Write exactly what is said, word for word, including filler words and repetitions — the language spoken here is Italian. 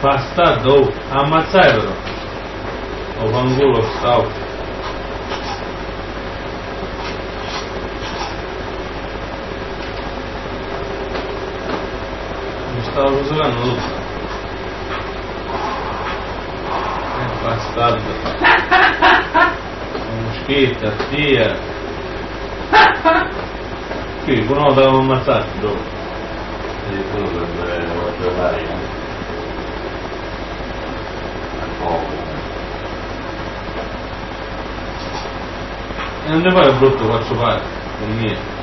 Bastardo, ammazzai però. O fanculo stavo. Mi stavo giocando tutto. Eh, bastardo. Moschetta, tia. Qui, quello lo devo ammazzare dopo. E quello dovrebbe giocare, eh? E non ne fai il brutto, faccio fare, con niente.